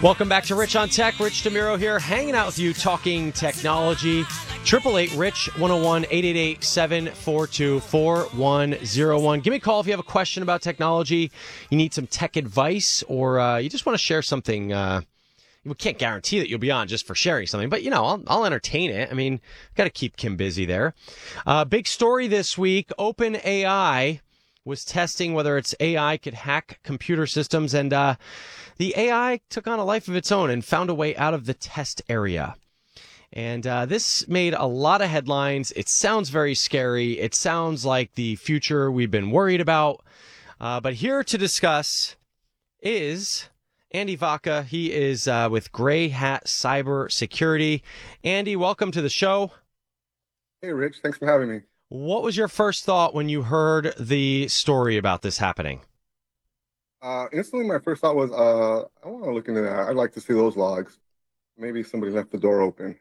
Welcome back to Rich on Tech. Rich DeMiro here, hanging out with you, talking technology. 888-RICH-101, 888-742-4101. Give me a call if you have a question about technology, you need some tech advice, or you just want to share something. We can't guarantee that you'll be on just for sharing something, but, I'll entertain it. I mean, got to keep Kim busy there. Big story this week, OpenAI was testing whether its AI could hack computer systems, and the AI took on a life of its own and found a way out of the test area. And this made a lot of headlines. It sounds very scary. It sounds like the future we've been worried about. But here to discuss is Andy Vaca. He is with Gray Hat Cyber Security. Andy, welcome to the show. Hey, Rich. Thanks for having me. What was your first thought when you heard the story about this happening? Instantly, my first thought was, I want to look into that. I'd like to see those logs. Maybe somebody left the door open.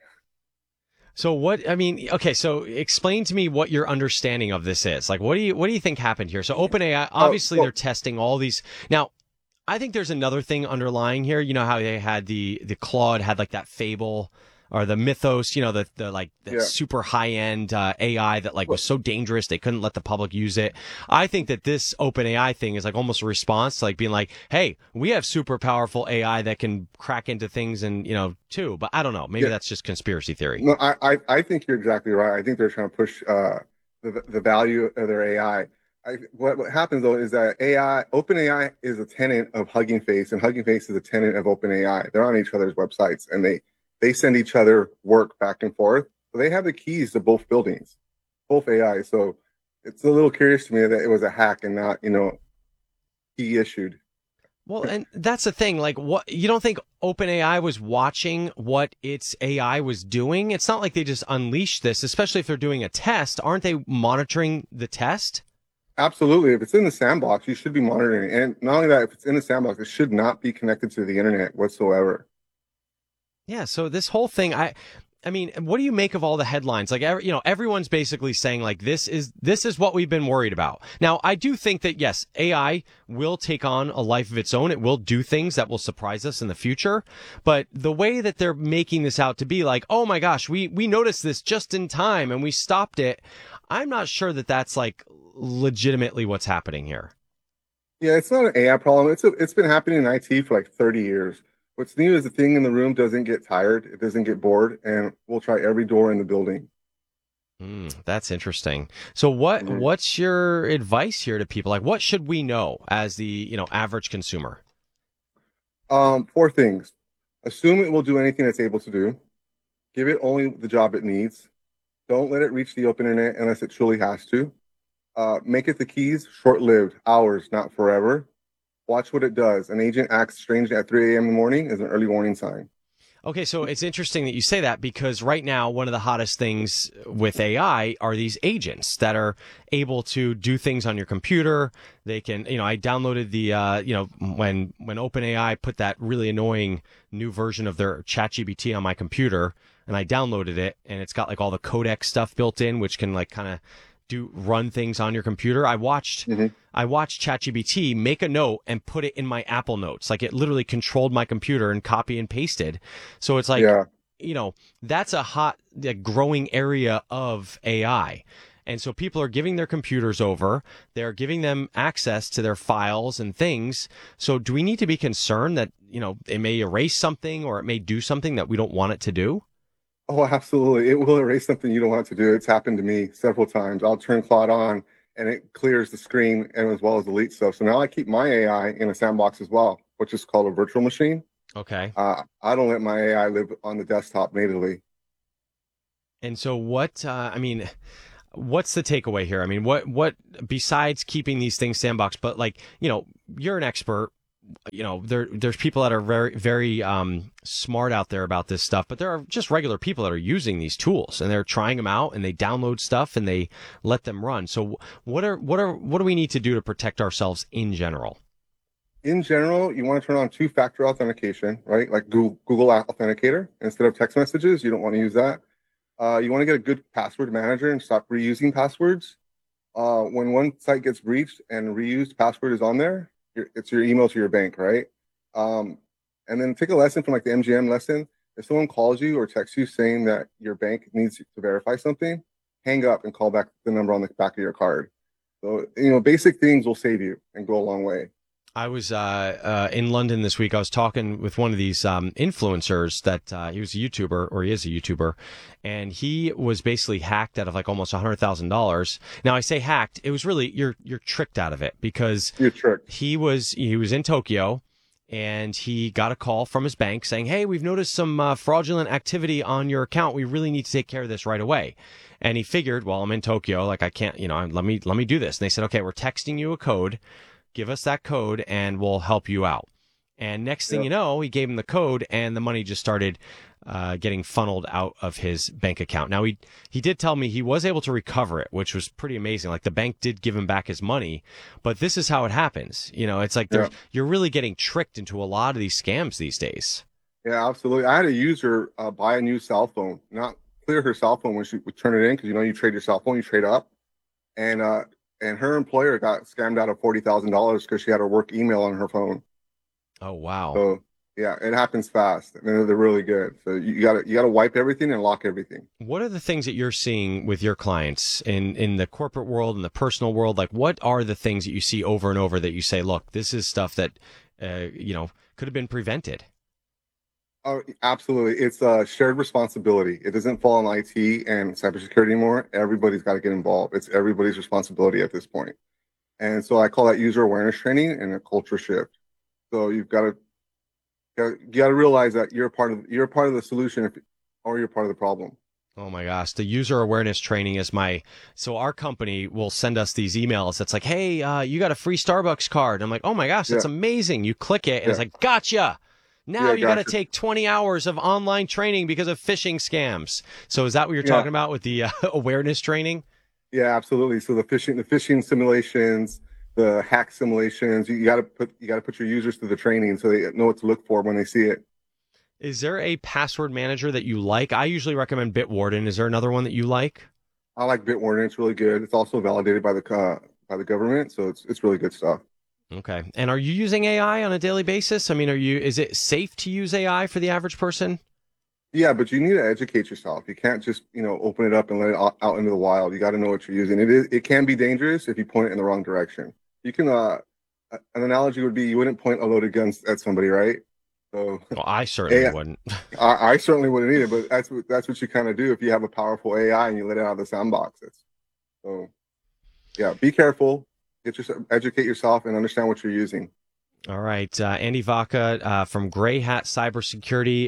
So so explain to me what your understanding of this is. Like, what do you think happened here? So OpenAI, obviously they're testing all these. Now, I think there's another thing underlying here. You know how they had the Claude had like that Fable or the Mythos, the super high end AI that was so dangerous they couldn't let the public use it. I think that this OpenAI thing is like almost a response to being like, hey, we have super powerful AI that can crack into things and too. But I don't know. Maybe that's just conspiracy theory. No, I think you're exactly right. I think they're trying to push the value of their AI. What happens though is that OpenAI is a tenant of Hugging Face, and Hugging Face is a tenant of OpenAI. They're on each other's websites, and they send each other work back and forth. So they have the keys to both buildings, both AI. So it's a little curious to me that it was a hack and not, key issued. Well, and that's the thing. Like, what, you don't think OpenAI was watching what its AI was doing? It's not like they just unleashed this, especially if they're doing a test. Aren't they monitoring the test? Absolutely. If it's in the sandbox, you should be monitoring it. And not only that, if it's in the sandbox, it should not be connected to the internet whatsoever. Yeah, so this whole thing, I mean, what do you make of all the headlines? Like, everyone's basically saying this is what we've been worried about. Now, I do think that yes, AI will take on a life of its own. It will do things that will surprise us in the future. But the way that they're making this out to be like, oh my gosh, we noticed this just in time and we stopped it. I'm not sure that that's legitimately what's happening here. Yeah, it's not an AI problem. It's been happening in IT for 30 years. What's new is the thing in the room doesn't get tired, it doesn't get bored, and we'll try every door in the building. That's interesting. So what's your advice here to people? Like, what should we know as the average consumer? 4 things. Assume it will do anything it's able to do. Give it only the job it needs. Don't let it reach the open internet unless it truly has to. Make it the keys short-lived, hours, not forever. Watch what it does. An agent acts strangely at 3 a.m. in the morning is an early warning sign. Okay, so it's interesting that you say that because right now, one of the hottest things with AI are these agents that are able to do things on your computer. They can, I downloaded the, when OpenAI put that really annoying new version of their ChatGPT on my computer, and I downloaded it, and it's got all the codec stuff built in, which can kind of run things on your computer. I watched ChatGPT make a note and put it in my Apple Notes. It literally controlled my computer and copy and pasted. So it's that's a hot growing area of AI. And so people are giving their computers over. They're giving them access to their files and things. So do we need to be concerned that, it may erase something or it may do something that we don't want it to do? Oh, absolutely. It will erase something you don't want to do. It's happened to me several times. I'll turn Claude on and it clears the screen and as well as delete stuff. So now I keep my AI in a sandbox as well, which is called a virtual machine. Okay. I don't let my AI live on the desktop natively. And so what's the takeaway here? I mean, what besides keeping these things sandbox, but you're an expert. There's people that are very, very smart out there about this stuff, but there are just regular people that are using these tools and they're trying them out and they download stuff and they let them run. So what do we need to do to protect ourselves in general? In general, you want to turn on 2-factor authentication, right? Like Google Authenticator instead of text messages. You don't want to use that. You want to get a good password manager and stop reusing passwords. When one site gets breached and reused password is on there, it's your email to your bank, right? And then take a lesson from like the MGM lesson. If someone calls you or texts you saying that your bank needs to verify something, hang up and call back the number on the back of your card. So, basic things will save you and go a long way. I was in London this week. I was talking with one of these influencers that he was a YouTuber, or he is a YouTuber, and he was basically hacked out of like almost $100,000. Now I say hacked, it was really you're tricked out of it, because You're tricked. he was in Tokyo, and he got a call from his bank saying, "Hey, we've noticed some fraudulent activity on your account. We really need to take care of this right away." And he figured, well, I'm in Tokyo, like I can't, let me do this. And they said, "Okay, we're texting you a code. Give us that code and we'll help you out." And next thing you know, he gave him the code and the money just started getting funneled out of his bank account. Now, he did tell me he was able to recover it, which was pretty amazing. Like, the bank did give him back his money, but this is how it happens. It's like you're really getting tricked into a lot of these scams these days. Yeah, absolutely. I had a user buy a new cell phone, not clear her cell phone when she would turn it in, because you trade your cell phone, you trade up. And her employer got scammed out of $40,000 because she had her work email on her phone. Oh, wow. So yeah, it happens fast, and they're really good. So you gotta wipe everything and lock everything. What are the things that you're seeing with your clients in the corporate world and the personal world? Like, what are the things that you see over and over that you say, look, this is stuff that could have been prevented? Oh, absolutely. It's a shared responsibility. It doesn't fall on IT and cybersecurity anymore. Everybody's got to get involved. It's everybody's responsibility at this point. And so I call that user awareness training and a culture shift. So you got to realize that you're part of the solution, or you're part of the problem. Oh my gosh, the user awareness training is so our company will send us these emails that's like, "Hey, you got a free Starbucks card." I'm like, "Oh my gosh, that's amazing." You click it and it's like, "Gotcha. Now you got to take 20 hours of online training because of phishing scams." So is that what you're talking about with the awareness training? Yeah, absolutely. So the phishing simulations, the hack simulations, you got to put your users through the training so they know what to look for when they see it. Is there a password manager that you like? I usually recommend Bitwarden. Is there another one that you like? I like Bitwarden. It's really good. It's also validated by the government, so it's really good stuff. Okay. And are you using AI on a daily basis? I mean, is it safe to use AI for the average person? Yeah, but you need to educate yourself. You can't just, open it up and let it out into the wild. You got to know what you're using. It can be dangerous if you point it in the wrong direction. You can, an analogy would be, you wouldn't point a loaded gun at somebody, right? So, well, I certainly wouldn't. I certainly wouldn't either, but that's what you kind of do if you have a powerful AI and you let it out of the sandbox. So, yeah, be careful. Educate yourself and understand what you're using. All right. Andy Vaca from Gray Hat Cybersecurity,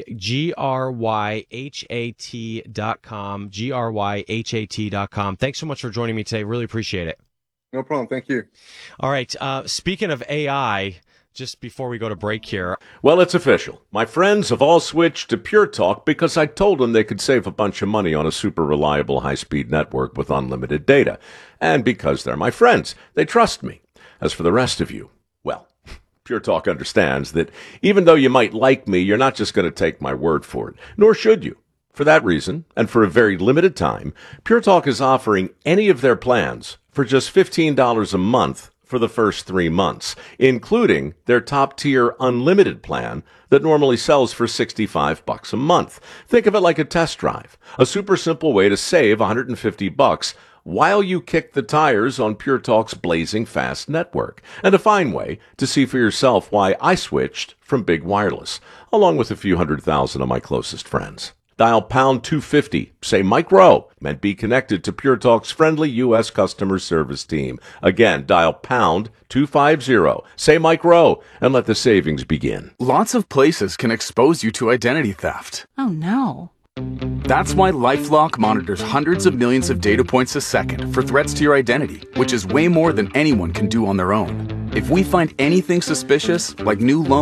GRYHAT.com, GRYHAT.com. Thanks so much for joining me today. Really appreciate it. No problem. Thank you. All right. Speaking of AI, just before we go to break here. Well, it's official. My friends have all switched to Pure Talk because I told them they could save a bunch of money on a super reliable high-speed network with unlimited data. And because they're my friends, they trust me. As for the rest of you, well, Pure Talk understands that even though you might like me, you're not just going to take my word for it, nor should you. For that reason, and for a very limited time, Pure Talk is offering any of their plans for just $15 a month for the first 3 months, including their top-tier unlimited plan that normally sells for $65 a month. Think of it like a test drive, a super simple way to save $150 while you kick the tires on Pure Talk's blazing fast network, and a fine way to see for yourself why I switched from Big Wireless, along with a few 100,000 of my closest friends. Dial pound 250, say Mike Rowe, and be connected to Pure Talk's friendly U.S. customer service team. Again, dial pound 250, say Mike Rowe, and let the savings begin. Lots of places can expose you to identity theft. Oh, no. That's why LifeLock monitors hundreds of millions of data points a second for threats to your identity, which is way more than anyone can do on their own. If we find anything suspicious, like new loan